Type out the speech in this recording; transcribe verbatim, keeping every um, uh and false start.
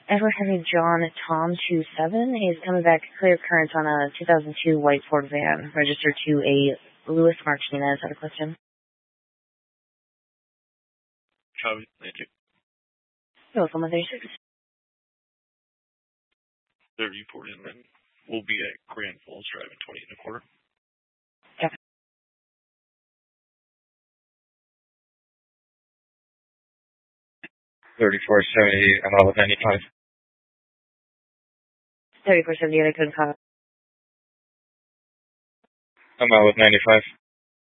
Edward Henry John Tom two seven is coming back clear current on a two thousand two white Ford van, registered to a Luis Martinez. Have a question? Copy. Thank you. You're welcome, one thirty-six. thirty-four inland. We'll be at Grand Falls driving twenty and a quarter. Copy. thirty-four seventy, I'm out with ninety-five. thirty-four seventy, I couldn't copy. I'm out with ninety-five.